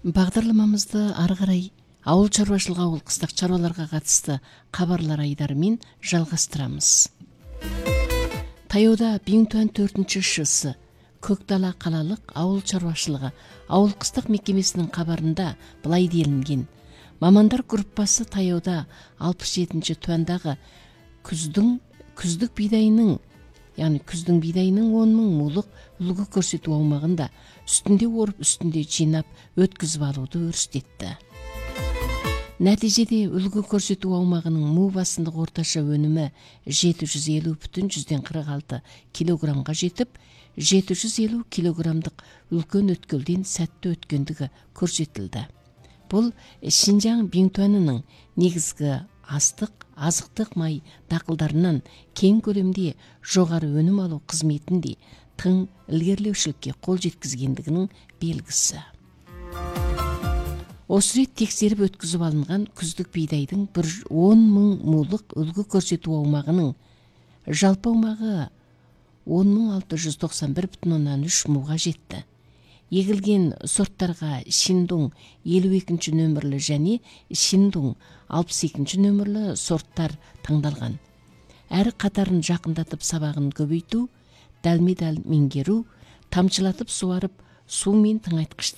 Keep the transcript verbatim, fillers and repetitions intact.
Бағдарламамызды ары қарай ауыл шаруашылығы ауыл қыстақ шаруаларға қатысты хабарлар айдарымен жалғастырамыз. Таяуда Биңтуан төртінші ШС Көкдала қалалық ауыл шаруашылығы ауыл қыстақ мекемесінің хабарында былай делінген: мамандар группасы таяуда алпыс жетінші туандағы күздің күздік бидайының яғни күздің бидайының он мың мулық үлгі көрсету аумағында үстінде орып үстінде жинап өткізіп алуды өрістетті. Нәтижеде үлгі көрсету аумағының му басындық орташа өнімі жеті жүз елу бүтін жүзден қырық алты килограммға жетіп, жеті жүз елу килограммдық үлкен өткелден сәтті өткендігі көрсетілді. Бұл Шинжаң Биңтуанының негізгі астық, азықтық май дақылдарынан кең көлемде жоғары өнім алу қызметінде тың ілгерілеушілікке қол жеткізгендігінің белгісі. Осы рет тексеріп өткізіп алынған күздік бидайдың он мың мулық үлгі көрсету аумағының жалпы аумағы он мың алты жүз тоқсан бір бүтін оннан үш муға жетті. Егілген сорттарға Шиндун елу екінші нөмірлі және Шиндун алпыс екінші нөмірлі сорттар таңдалған. Әрі қатарын жақындатып сабағын көбейту, дәлме-дәл меңгеру, тамшылатып суарып, су мен тыңайтқышты